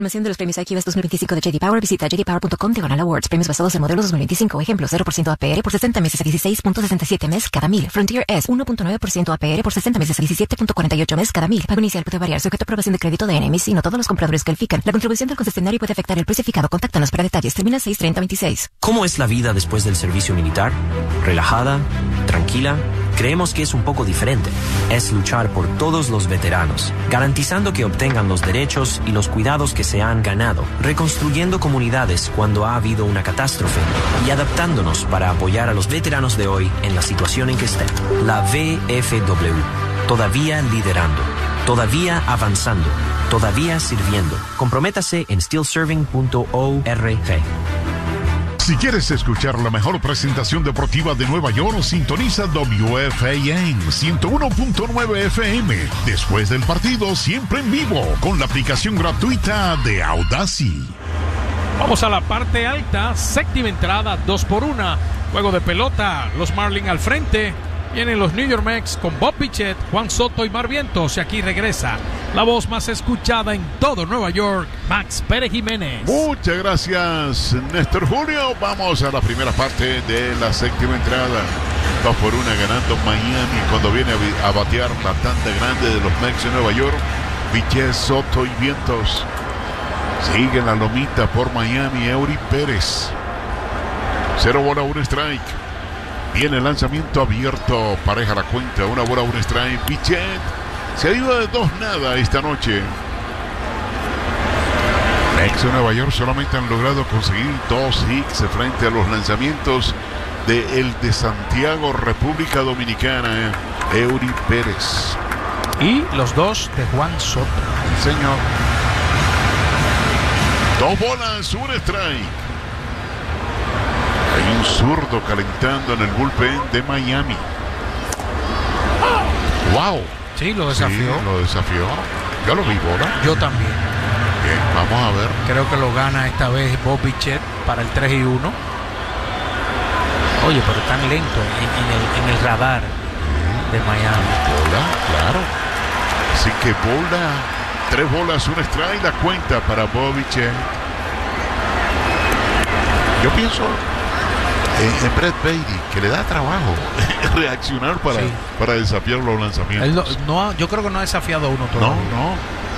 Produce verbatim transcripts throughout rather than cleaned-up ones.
Información de los premios I Q S dos mil veinticinco de J D Power, visita j d power punto com diagonal awards. Premios basados en modelos dos mil veinticinco. Ejemplo, cero por ciento A P R por sesenta meses a dieciséis punto sesenta y siete mes cada mil. Frontier S, uno punto nueve por ciento A P R por sesenta meses a diecisiete punto cuarenta y ocho mes cada mil. Pago inicial puede variar, sujeto a aprobación de crédito de N M I C. No todos los compradores califican. La contribución del concesionario puede afectar el precio fijado. Contáctanos para detalles. Termina seis treinta veintiséis. ¿Cómo es la vida después del servicio militar? ¿Relajada? ¿Tranquila? Creemos que es un poco diferente. Es luchar por todos los veteranos, garantizando que obtengan los derechos y los cuidados que se han ganado, reconstruyendo comunidades cuando ha habido una catástrofe y adaptándonos para apoyar a los veteranos de hoy en la situación en que estén. La V F W, todavía liderando, todavía avanzando, todavía sirviendo. Comprométase en still serving punto org. Si quieres escuchar la mejor presentación deportiva de Nueva York, sintoniza W F A N ciento uno punto nueve F M. Después del partido, siempre en vivo, con la aplicación gratuita de Audacy. Vamos a la parte alta, séptima entrada, dos por una. Juego de pelota, los Marlins al frente. Vienen los New York Mets con Bob Bichette, Juan Soto y Mar Vientos. Y aquí regresa la voz más escuchada en todo Nueva York, Max Pérez Jiménez. Muchas gracias, Néstor Julio. Vamos a la primera parte de la séptima entrada. Dos por una ganando Miami cuando viene a batear la tanda grande de los Mets de Nueva York. Bichette, Soto y Vientos. Sigue en la lomita por Miami, Eury Pérez. Cero bola, un strike. Viene el lanzamiento abierto, pareja la cuenta, una bola, un strike. Bichette se ha ido de dos nada esta noche. Mets de Nueva York solamente han logrado conseguir dos hits frente a los lanzamientos de el de Santiago, República Dominicana, Eury Pérez. Y los dos de Juan Soto. Señor. Dos bolas, un strike. Hay un zurdo calentando en el bullpen de Miami. ¡Wow! Sí, lo desafió. Sí, lo desafió. Yo lo vi, bola. Yo también. Bien, vamos a ver. Creo que lo gana esta vez Bob Bichette para el tres y uno. Oye, pero tan lento en, en, el, en el radar de Miami. Bola, claro. Así que bola, tres bolas, un strike, la cuenta para Bob Bichette. Yo pienso en, en Brett Baty, que le da trabajo reaccionar para, sí. para desafiar los lanzamientos. Él no, no, yo creo que no ha desafiado a uno todavía. No, no.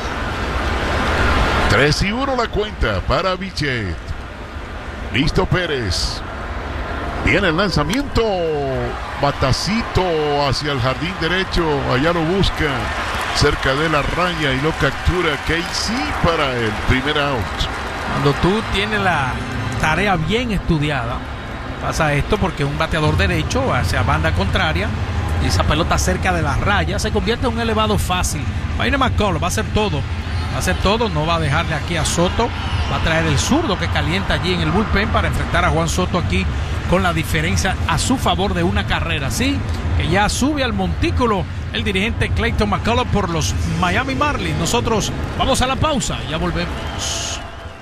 tres y uno la cuenta para Bichette. Listo Pérez. Viene el lanzamiento. Batacito hacia el jardín derecho. Allá lo busca. Cerca de la raya y lo captura Casey para el primer out. Cuando tú tienes la tarea bien estudiada, pasa esto porque un bateador derecho hacia banda contraria y esa pelota cerca de la raya se convierte en un elevado fácil. Va a ir McCullough, va a hacer todo. Va a hacer todo, no va a dejarle aquí a Soto. Va a traer el zurdo que calienta allí en el bullpen para enfrentar a Juan Soto aquí con la diferencia a su favor de una carrera. Sí, que ya sube al montículo el dirigente Clayton McCullough por los Miami Marlins. Nosotros vamos a la pausa y ya volvemos.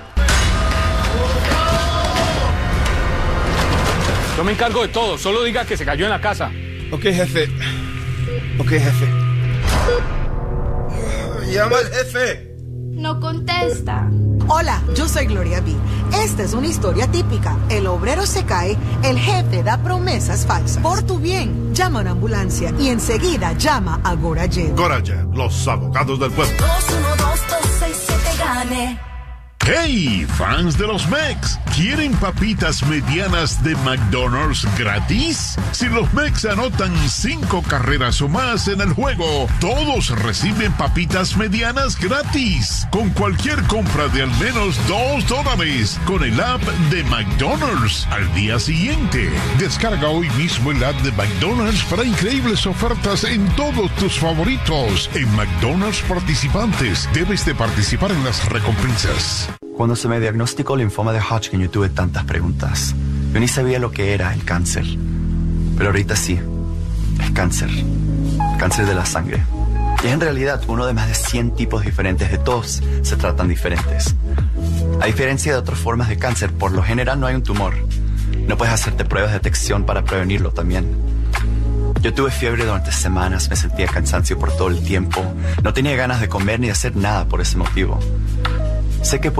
Yo me encargo de todo, solo diga que se cayó en la casa. Ok, jefe. Ok, jefe. Llama al jefe. No contesta. Hola, yo soy Gloria B. Esta es una historia típica. El obrero se cae, el jefe da promesas falsas. Por tu bien, llama a una ambulancia y enseguida llama a Gorayen. Gorayen, los abogados del pueblo. dos uno dos dos seis siete gane. ¡Hey, fans de los Mets! ¿Quieren papitas medianas de McDonald's gratis? Si los Mets anotan cinco carreras o más en el juego, todos reciben papitas medianas gratis. Con cualquier compra de al menos dos dólares con el app de McDonald's al día siguiente. Descarga hoy mismo el app de McDonald's para increíbles ofertas en todos tus favoritos. En McDonald's participantes, debes de participar en las recompensas. Cuando se me diagnosticó linfoma de Hodgkin, yo tuve tantas preguntas. Yo ni sabía lo que era el cáncer. Pero ahorita sí. Es cáncer. Cáncer de la sangre. Y es en realidad uno de más de cien tipos diferentes. De todos se tratan diferentes. A diferencia de otras formas de cáncer, por lo general no hay un tumor. No puedes hacerte pruebas de detección para prevenirlo también. Yo tuve fiebre durante semanas, me sentía cansancio por todo el tiempo. No tenía ganas de comer ni de hacer nada por ese motivo. Sé que